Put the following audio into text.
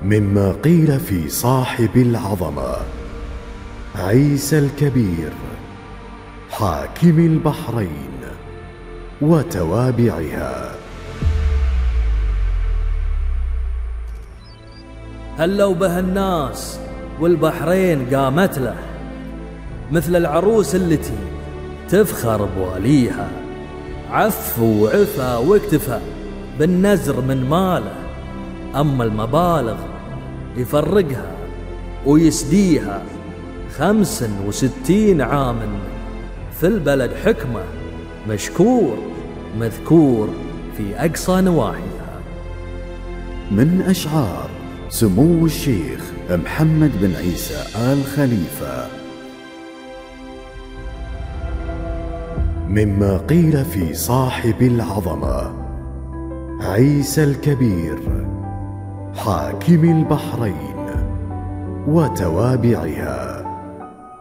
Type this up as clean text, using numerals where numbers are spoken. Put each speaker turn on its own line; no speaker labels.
مما قيل في صاحب العظمة عيسى الكبير حاكم البحرين وتوابعها.
هلوا به الناس والبحرين قامت له، مثل العروس التي تفخر بواليها، عف وعفا واكتفى بالنزر من ماله، أما المبالغ يفرقها ويسديها 65 عاما في البلد حكمة، مشكور مذكور في أقصى نواحيها.
من أشعار سمو الشيخ محمد بن عيسى آل خليفة. مما قيل في صاحب العظمة عيسى الكبير حاكم البحرين وتوابعها.